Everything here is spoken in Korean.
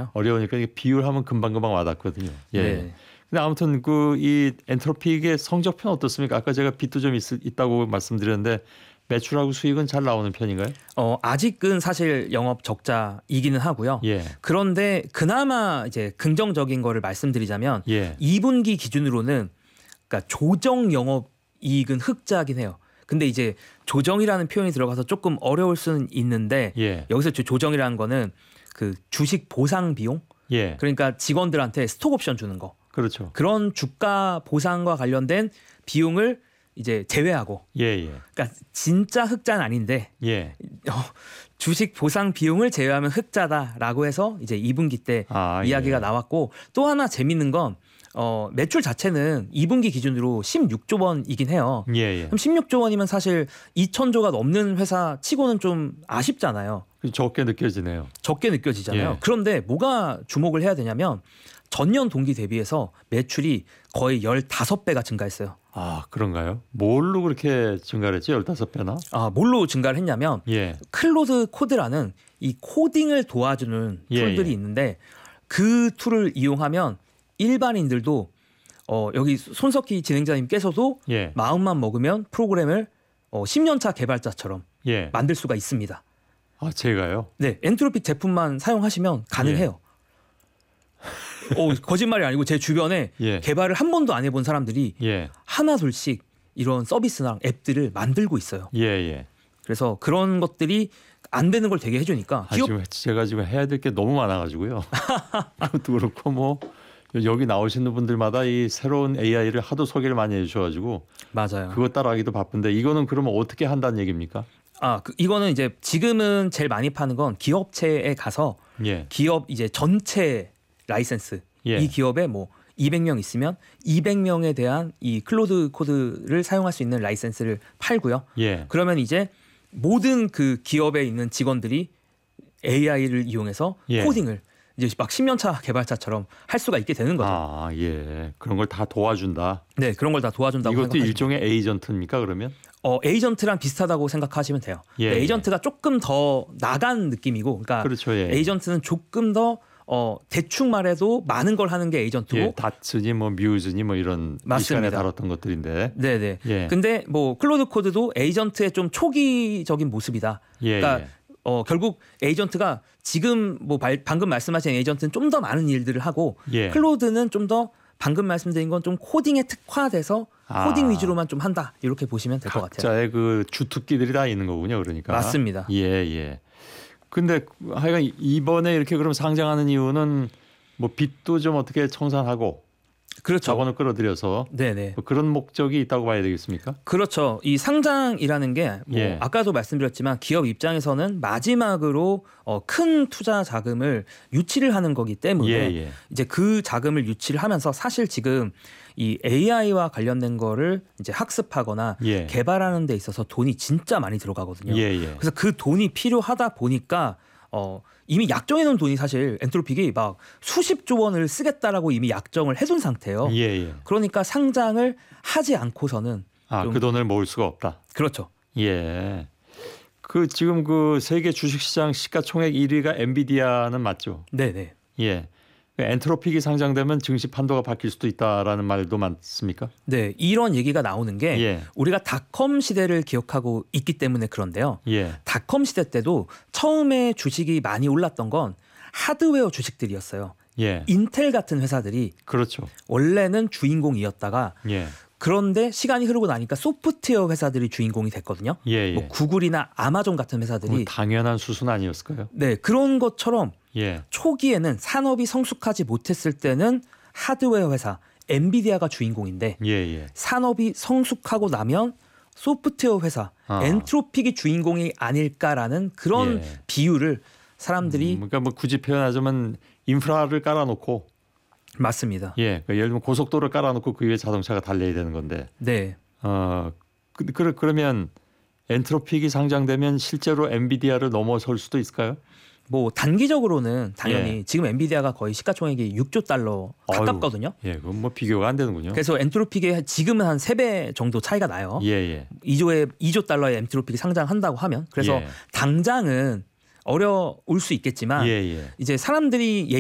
어렵잖아요. 어려우니까 이게 비율하면 금방금방 와닿거든요. 예. 네. 근데 아무튼 그 이 엔트로픽의 성적표는 어떻습니까? 아까 제가 빚도 좀 있다고 말씀드렸는데 매출하고 수익은 잘 나오는 편인가요? 아직은 사실 영업 적자이기는 하고요. 예. 그런데 그나마 이제 긍정적인 거를 말씀드리자면 예. 2분기 기준으로는 그러니까 조정 영업 이익은 흑자긴 해요. 근데 이제 조정이라는 표현이 들어가서 조금 어려울 수는 있는데 예. 여기서 조정이라는 거는 그 주식 보상 비용? 예. 그러니까 직원들한테 스톡 옵션 주는 거. 그렇죠. 그런 주가 보상과 관련된 비용을 이제 제외하고. 예, 예. 그러니까 진짜 흑자는 아닌데 예. 주식 보상 비용을 제외하면 흑자다라고 해서 이제 2분기 때 이야기가 예. 나왔고 또 하나 재밌는 건 매출 자체는 2분기 기준으로 16조 원이긴 해요. 예, 예. 그럼 16조 원이면 사실 2,000조가 넘는 회사 치고는 좀 아쉽잖아요. 적게 느껴지네요. 적게 느껴지잖아요. 예. 그런데 뭐가 주목을 해야 되냐면 전년 동기 대비해서 매출이 거의 15배가 증가했어요. 아, 그런가요? 뭘로 그렇게 증가를 했지? 15배나? 뭘로 증가를 했냐면 예. 클로드 코드라는 이 코딩을 도와주는 예, 툴들이 예. 있는데 그 툴을 이용하면 일반인들도 여기 손석희 진행자님께서도 예. 마음만 먹으면 프로그램을 10년차 개발자처럼 예. 만들 수가 있습니다. 아, 제가요? 네, 엔트로픽 제품만 사용하시면 가능해요. 거짓말이 아니고 제 주변에 예. 개발을 한 번도 안 해본 사람들이 예. 하나 둘씩 이런 서비스나 앱들을 만들고 있어요. 예, 예. 그래서 그런 것들이 안 되는 걸 되게 해주니까 지금 제가 지금 해야 될 게 너무 많아가지고요. 그것도 그렇고 뭐 여기 나오시는 분들마다 이 새로운 AI를 하도 소개를 많이 해주셔가지고 맞아요. 그거 따라하기도 바쁜데 이거는 그러면 어떻게 한다는 얘기입니까? 이거는 이제 지금은 제일 많이 파는 건 기업체에 가서 예. 기업 이제 전체 라이센스 예. 이 기업에 뭐 200명 있으면 200명에 대한 이 클로드 코드를 사용할 수 있는 라이센스를 팔고요. 예. 그러면 이제 모든 그 기업에 있는 직원들이 AI를 이용해서 예. 코딩을 이제 막 10년차 개발자처럼 할 수가 있게 되는 거죠. 아, 예. 그런 걸 다 도와준다. 네, 그런 걸 다 도와준다고 이것도 생각하시면 일종의 에이전트입니까 그러면? 에이전트랑 비슷하다고 생각하시면 돼요. 예, 에이전트가 조금 더 나간 느낌이고, 그러니까 그렇죠. 예. 에이전트는 조금 더 대충 말해도 많은 걸 하는 게 에이전트고, 예, 다츠니 뭐 뮤즈니 뭐 이런 이 시간에 맞습니다. 다뤘던 것들인데. 네네. 예. 근데 뭐 클로드 코드도 에이전트의 좀 초기적인 모습이다. 예, 그러니까 예. 결국 에이전트가 지금 뭐 방금 말씀하신 에이전트는 좀 더 많은 일들을 하고, 예. 클로드는 좀 더 방금 말씀드린 건 좀 코딩에 특화돼서 코딩 위주로만 좀 한다. 이렇게 보시면 될 것 같아요. 각자의 그 주특기들이 다 있는 거군요. 그러니까. 맞습니다. 예, 예. 근데 하여간 이번에 이렇게 그럼 상장하는 이유는 뭐 빚도 좀 어떻게 청산하고 그렇죠. 자본을 끌어들여서 네네. 뭐 그런 목적이 있다고 봐야 되겠습니까? 그렇죠. 이 상장이라는 게 뭐 예. 아까도 말씀드렸지만 기업 입장에서는 마지막으로 큰 투자 자금을 유치를 하는 거기 때문에 예, 예. 이제 그 자금을 유치를 하면서 사실 지금 이 AI와 관련된 거를 이제 학습하거나 예. 개발하는 데 있어서 돈이 진짜 많이 들어가거든요. 예, 예. 그래서 그 돈이 필요하다 보니까 이미 약정해 놓은 돈이 사실 엔트로픽이 막 수십조 원을 쓰겠다라고 이미 약정을 해둔 상태예요. 예, 예. 그러니까 상장을 하지 않고서는 그 돈을 모을 수가 없다. 그렇죠. 예. 그 지금 그 세계 주식시장 시가총액 1위가 엔비디아는 맞죠? 네네. 예. 엔트로픽이 상장되면 증시 판도가 바뀔 수도 있다라는 말도 많습니까? 네, 이런 얘기가 나오는 게 예. 우리가 닷컴 시대를 기억하고 있기 때문에 그런데요. 예. 닷컴 시대 때도 처음에 주식이 많이 올랐던 건 하드웨어 주식들이었어요. 예. 인텔 같은 회사들이 그렇죠. 원래는 주인공이었다가 예. 그런데 시간이 흐르고 나니까 소프트웨어 회사들이 주인공이 됐거든요. 예, 예. 뭐 구글이나 아마존 같은 회사들이 당연한 수순 아니었을까요? 네, 그런 것처럼 예. 초기에는 산업이 성숙하지 못했을 때는 하드웨어 회사 엔비디아가 주인공인데 예, 예. 산업이 성숙하고 나면 소프트웨어 회사 엔트로픽이 주인공이 아닐까라는 그런 예. 비유를 사람들이 그러니까 뭐 굳이 표현하자면 인프라를 깔아놓고 맞습니다. 예, 그러니까 예를 들면 고속도로를 깔아놓고 그 위에 자동차가 달려야 되는 건데 네. 그러면 엔트로픽이 상장되면 실제로 엔비디아를 넘어설 수도 있을까요? 뭐 단기적으로는 당연히 지금 엔비디아가 거의 시가총액이 6조 달러 가깝거든요. 예, 그건 뭐 비교가 안 되는군요. 그래서 엔트로픽이 지금은 한 3배 정도 차이가 나요. 예, 예. 2조 달러의 엔트로픽이 상장한다고 하면 그래서 예. 당장은 어려울 수 있겠지만 예, 예. 이제 사람들이